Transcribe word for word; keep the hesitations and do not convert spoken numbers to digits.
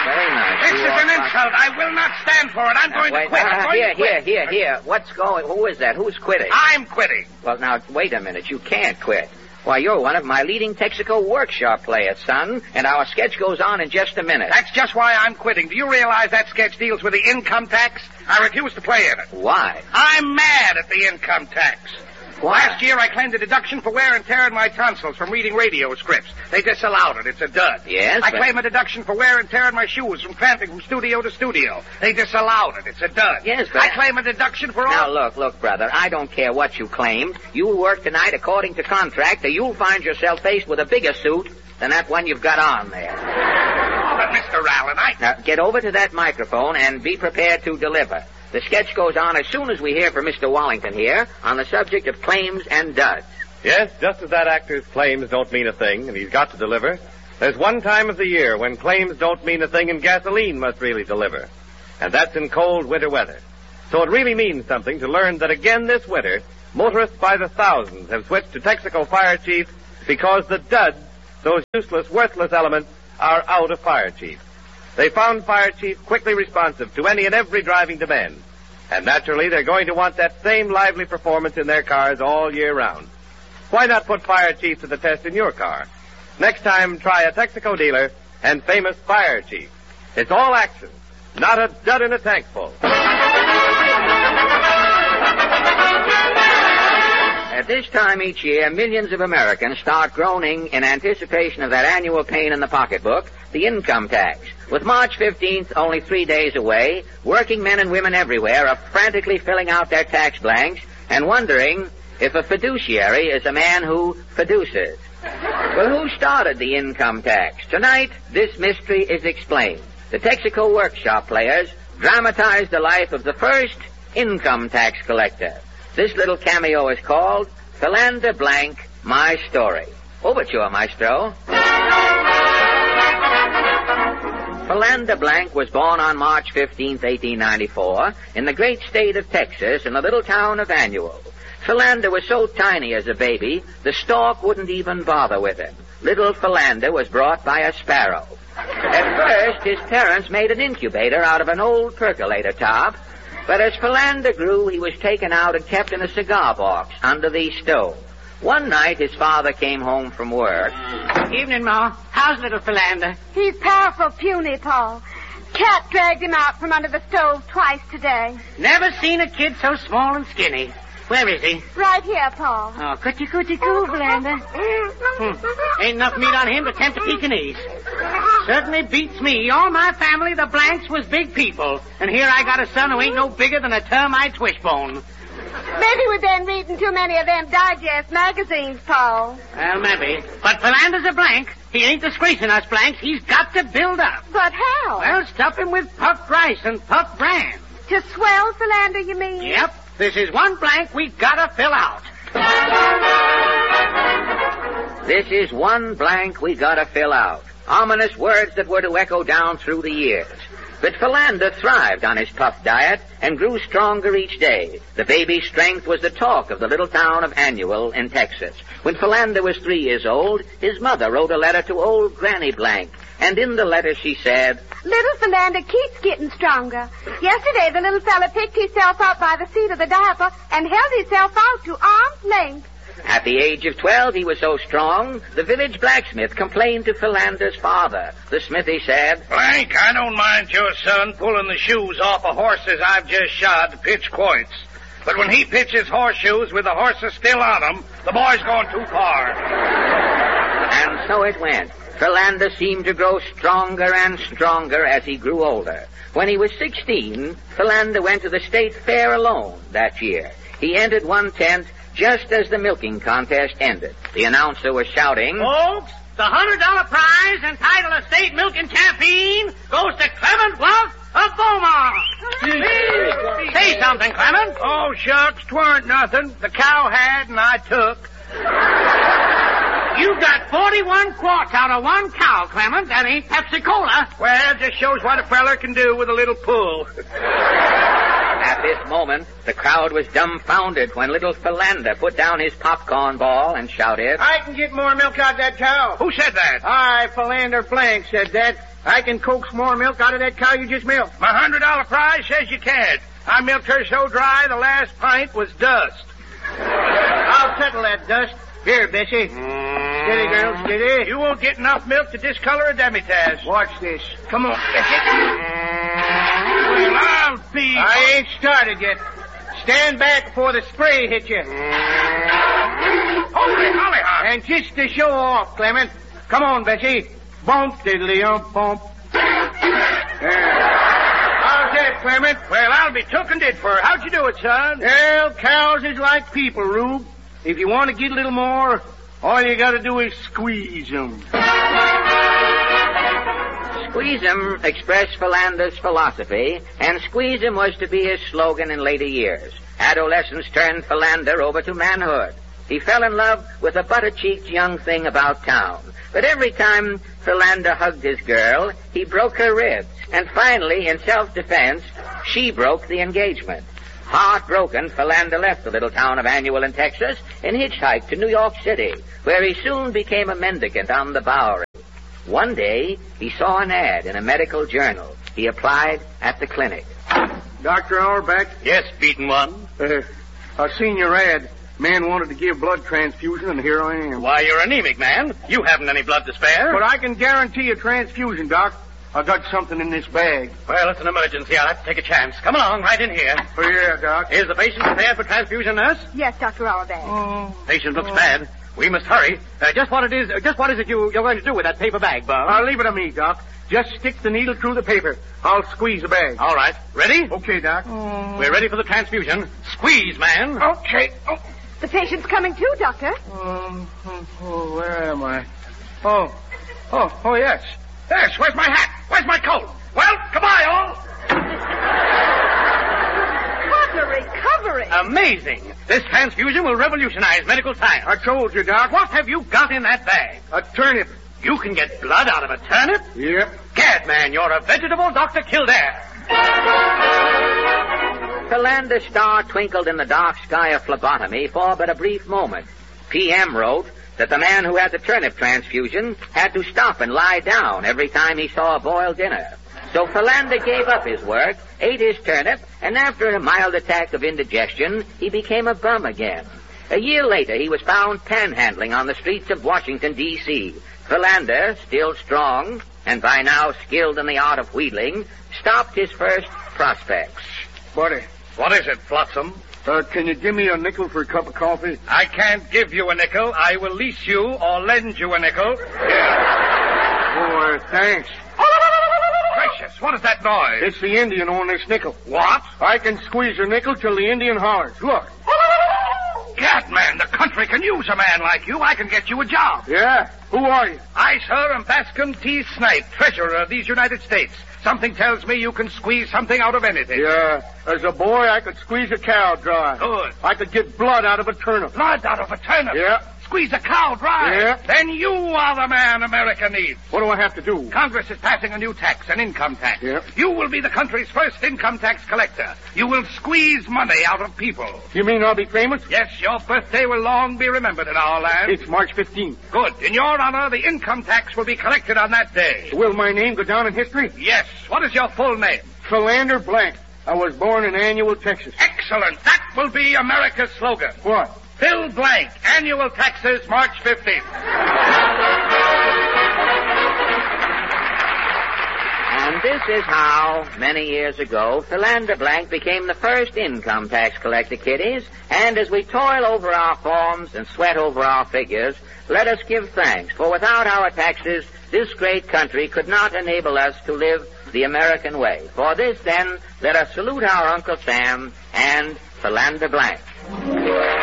Very nice. This You is are an fine. insult. I will not stand for it. I'm Now, going wait, to quit. uh, I'm going here, to quit. here, here, here. What's going... Who is that? Who's quitting? I'm quitting. Well, now, wait a minute. You can't quit. Why, you're one of my leading Texaco workshop players, son, and our sketch goes on in just a minute. That's just why I'm quitting. Do you realize that sketch deals with the income tax? I refuse to play in it. Why? I'm mad at the income tax. Why? Last year, I claimed a deduction for wear and tear in my tonsils from reading radio scripts. They disallowed it. It's a dud. Yes, I but- claim a deduction for wear and tear in my shoes from tramping from studio to studio. They disallowed it. It's a dud. Yes, but- I claim a deduction for all... Now, look, look, brother, I don't care what you claimed. You work tonight according to contract, or you'll find yourself faced with a bigger suit than that one you've got on there. Oh, but Mister Allen, I... Now, get over to that microphone and be prepared to deliver. The sketch goes on as soon as we hear from Mister Wallington here on the subject of claims and duds. Yes, just as that actor's claims don't mean a thing, and he's got to deliver, there's one time of the year when claims don't mean a thing and gasoline must really deliver. And that's in cold winter weather. So it really means something to learn that again this winter, motorists by the thousands have switched to Texaco Fire Chief because the duds, those useless, worthless elements, are out of Fire Chief. They found Fire Chief quickly responsive to any and every driving demand. And naturally, they're going to want that same lively performance in their cars all year round. Why not put Fire Chief to the test in your car? Next time, try a Texaco dealer and famous Fire Chief. It's all action, not a dud in a tank full. At this time each year, millions of Americans start groaning in anticipation of that annual pain in the pocketbook, the income tax. With March fifteenth only three days away, working men and women everywhere are frantically filling out their tax blanks and wondering if a fiduciary is a man who fiduces. Well, who started the income tax? Tonight, this mystery is explained. The Texaco workshop players dramatize the life of the first income tax collector. This little cameo is called Philander Blank, My Story. Overture, maestro. Philander Blank was born on March fifteenth, eighteen ninety-four, in the great state of Texas in the little town of Annual. Philander was so tiny as a baby, the stork wouldn't even bother with him. Little Philander was brought by a sparrow. At first, his parents made an incubator out of an old percolator top, but as Philander grew, he was taken out and kept in a cigar box under the stove. One night, his father came home from work. Evening, Ma. How's little Philander? He's powerful puny, Paul. Cat dragged him out from under the stove twice today. Never seen a kid so small and skinny. Where is he? Right here, Paul. Oh, coochie coochie coo, Philander. Hmm. Ain't enough meat on him to tempt a Pekingese. Certainly beats me. All my family, the Blanks, was big people. And here I got a son who ain't no bigger than a termite wishbone. Maybe we've been reading too many of them digest magazines, Paul. Well, maybe. But Philander's a blank. He ain't disgracing us Blanks. He's got to build up. But how? Well, stuff him with puffed rice and puffed bran. To swell Philander, you mean? Yep. This is one blank we gotta fill out. This is one blank we gotta fill out. Ominous words that were to echo down through the years. But Philander thrived on his puff diet and grew stronger each day. The baby's strength was the talk of the little town of Annual in Texas. When Philander was three years old, his mother wrote a letter to old Granny Blank. And in the letter she said, Little Philander keeps getting stronger. Yesterday the little fella picked himself up by the seat of the diaper and held himself out to arm's length. At the age of twelve, he was so strong, the village blacksmith complained to Philander's father. The smithy said, Blank, I don't mind your son pulling the shoes off of horses I've just shod to pitch quoits. But when he pitches horseshoes with the horses still on them, the boy's going too far. And so it went. Philander seemed to grow stronger and stronger as he grew older. When he was sixteen, Philander went to the state fair alone that year. He entered one tent just as the milking contest ended. The announcer was shouting, Folks, the one hundred dollars prize entitled a state milking champion goes to Clement Bluff of Beaumont. Say something, Clement. Oh, shucks, 'tweren't nothing. The cow had and I took. You got forty-one quarts out of one cow, Clement. That ain't Pepsi-Cola. Well, it just shows what a feller can do with a little pull. At this moment, the crowd was dumbfounded when little Philander put down his popcorn ball and shouted, I can get more milk out of that cow. Who said that? I, Philander Blank, said that. I can coax more milk out of that cow you just milked. My hundred dollar prize says you can't. I milked her so dry the last pint was dust. I'll settle that dust. Here, Bessie. Steady, girl, steady. You won't get enough milk to discolor a demitasse. Watch this. Come on, Bessie. Well, I'll be... I ain't started yet. Stand back before the spray hits you. Holy hollyhock. And just to show off, Clement. Come on, Bessie. Bump, diddly, ump, bump. How's that, Clement? Well, I'll be took and did for her. How'd you do it, son? Well, cows is like people, Rube. If you want to get a little more, all you got to do is squeeze them. Squeeze 'em expressed Philander's philosophy, and squeeze 'em was to be his slogan in later years. Adolescence turned Philander over to manhood. He fell in love with a butter-cheeked young thing about town. But every time Philander hugged his girl, he broke her ribs. And finally, in self-defense, she broke the engagement. Heartbroken, Philander left the little town of Annual in Texas and hitchhiked to New York City, where he soon became a mendicant on the Bowery. One day, he saw an ad in a medical journal. He applied at the clinic. Doctor Auerbach? Yes, beaten one. Uh, I seen your ad. Man wanted to give blood transfusion, and here I am. Why, you're anemic, man. You haven't any blood to spare. But I can guarantee a transfusion, Doc. I got something in this bag. Well, it's an emergency. I'll have to take a chance. Come along, right in here. Oh, yeah, Doc. Is the patient prepared for transfusion, nurse? Yes, Doctor Auerbach. Oh. Patient looks bad. We must hurry. Uh, just what it is, uh, just what is it you, you're going to do with that paper bag, Bob? I'll leave it to me, Doc. Just stick the needle through the paper. I'll squeeze the bag. All right. Ready? Okay, Doc. We're ready for the transfusion. Squeeze, man. Okay. Oh. The patient's coming too, Doctor. Um, oh, oh, where am I? Oh, oh, oh, yes. Yes, where's my hat? Where's my coat? Well, goodbye, all. What a recovery. Amazing. This transfusion will revolutionize medical science. I told you, Doc. What have you got in that bag? A turnip. You can get blood out of a turnip? Yep. Gad, man, you're a vegetable Doctor Kildare. Philander's star twinkled in the dark sky of phlebotomy for but a brief moment. P M wrote that the man who had the turnip transfusion had to stop and lie down every time he saw a boiled dinner. So Philander gave up his work, ate his turnip, and after a mild attack of indigestion, he became a bum again. A year later, he was found panhandling on the streets of Washington, D C Philander, still strong, and by now skilled in the art of wheedling, stopped his first prospects. Buddy, What is it, Flotsam? uh, can you give me a nickel for a cup of coffee? I can't give you a nickel. I will lease you or lend you a nickel. Here. Oh, uh, thanks. Gracious, what is that noise? It's the Indian on this nickel. What? I can squeeze a nickel till the Indian hollers. Look. Catman, the country can use a man like you. I can get you a job. Yeah? Who are you? I, sir, am Bascom T. Snipe, treasurer of these United States. Something tells me you can squeeze something out of anything. Yeah. As a boy, I could squeeze a cow dry. Good. I could get blood out of a turnip. Blood out of a turnip. Yeah. Squeeze a cow dry. Yeah. Then you are the man America needs. What do I have to do? Congress is passing a new tax, an income tax. Yeah. You will be the country's first income tax collector. You will squeeze money out of people. You mean I'll be famous? Yes, your birthday will long be remembered in our land. It's March fifteenth. Good. In your honor, the income tax will be collected on that day. Will my name go down in history? Yes. What is your full name? Philander Blank. I was born in Annual, Texas. Excellent. That will be America's slogan. What? Phil Blank, annual taxes, March fifteenth. And this is how, many years ago, Philander Blank became the first income tax collector, kiddies. And as we toil over our forms and sweat over our figures, let us give thanks, for without our taxes, this great country could not enable us to live the American way. For this, then, let us salute our Uncle Sam and Philander Blank.